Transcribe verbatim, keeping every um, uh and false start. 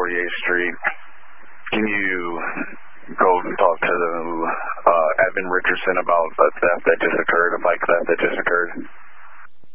forty-eighth Street. Can you go and talk to uh, Evan Richardson about a theft that just occurred, a bike theft that just occurred?